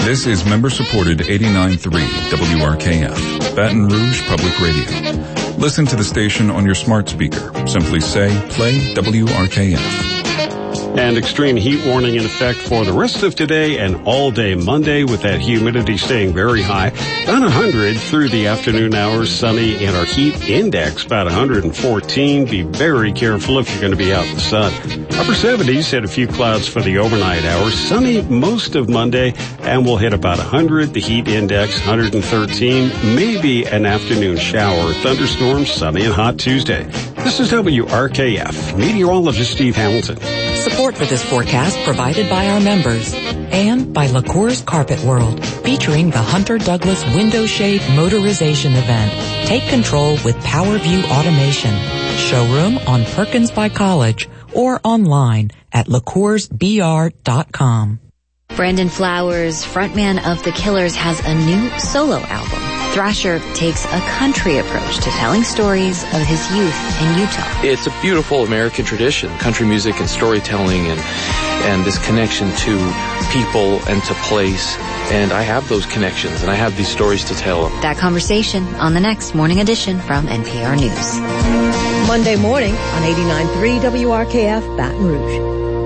This is member-supported 89.3 WRKF, Baton Rouge Public Radio. Listen to the station on your smart speaker. Simply say, play WRKF. And extreme heat warning in effect for the rest of today and all day Monday, with that humidity staying very high. About 100 through the afternoon hours, sunny, and our heat index about 114. Be very careful if you're going to be out in the sun. Upper 70s, hit a few clouds for the overnight hours. Sunny most of Monday, and we'll hit about 100. The heat index 113. Maybe an afternoon shower. Thunderstorms, sunny and hot Tuesday. This is WRKF. Meteorologist Steve Hamilton. Support for this forecast provided by our members and by LaCour's Carpet World, featuring the Hunter Douglas Window Shade Motorization Event. Take control with PowerView Automation. Showroom on Perkins by College or online at LaCoursBR.com. Brandon Flowers, frontman of The Killers, has a new solo album. Thrasher takes a country approach to telling stories of his youth in Utah. It's a beautiful American tradition, country music and storytelling and this connection to people and to place. And I have those connections and I have these stories to tell. That conversation on the next Morning Edition from NPR News. Monday morning on 89.3 WRKF Baton Rouge.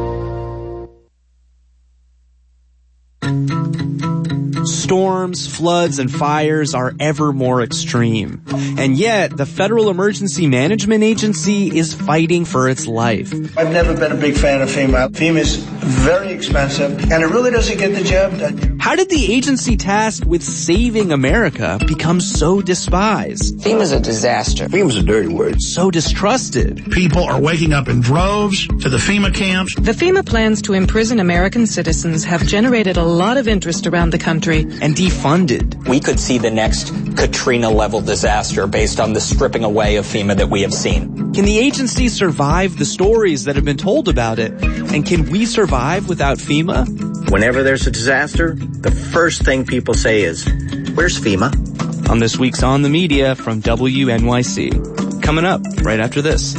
Storms, floods, and fires are ever more extreme. And yet, the Federal Emergency Management Agency is fighting for its life. I've never been a big fan of FEMA. FEMA is very expensive, and it really doesn't get the job done. How did the agency tasked with saving America become so despised? FEMA's a disaster. FEMA's a dirty word. So distrusted. People are waking up in droves to the FEMA camps. The FEMA plans to imprison American citizens have generated a lot of interest around the country. And defunded. We could see the next Katrina-level disaster based on the stripping away of FEMA that we have seen. Can the agency survive the stories that have been told about it? And can we survive without FEMA? Whenever there's a disaster, the first thing people say is, where's FEMA? On this week's On the Media from WNYC. Coming up right after this.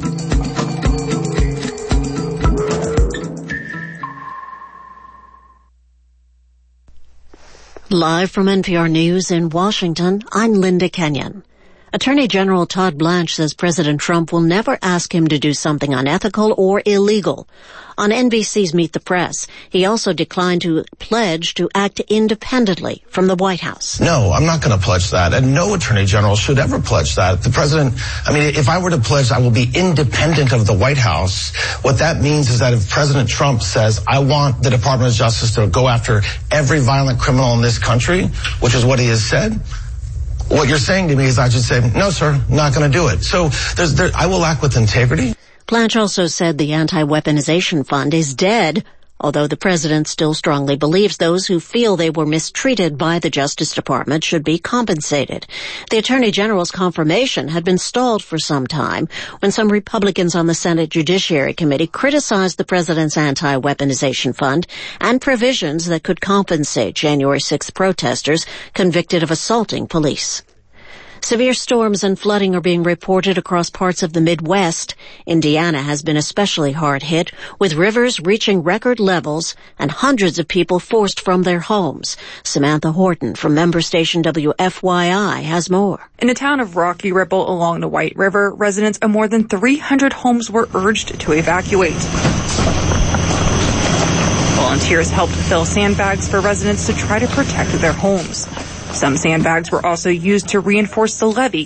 Live from NPR News in Washington, I'm Linda Kenyon. Attorney General Todd Blanche says President Trump will never ask him to do something unethical or illegal. On NBC's Meet the Press, he also declined to pledge to act independently from the White House. No, I'm not going to pledge that, and no attorney general should ever pledge that. The president, if I were to pledge I will be independent of the White House, what that means is that if President Trump says, I want the Department of Justice to go after every violent criminal in this country, which is what he has said, what you're saying to me is I should say, no, sir, not going to do it. So I will act with integrity. Blanche also said the anti-weaponization fund is dead, although the president still strongly believes those who feel they were mistreated by the Justice Department should be compensated. The Attorney General's confirmation had been stalled for some time when some Republicans on the Senate Judiciary Committee criticized the president's anti-weaponization fund and provisions that could compensate January 6th protesters convicted of assaulting police. Severe storms and flooding are being reported across parts of the Midwest. Indiana has been especially hard hit, with rivers reaching record levels and hundreds of people forced from their homes. Samantha Horton from member station WFYI has more. In the town of Rocky Ripple along the White River, residents of more than 300 homes were urged to evacuate. Volunteers helped fill sandbags for residents to try to protect their homes. Some sandbags were also used to reinforce the levee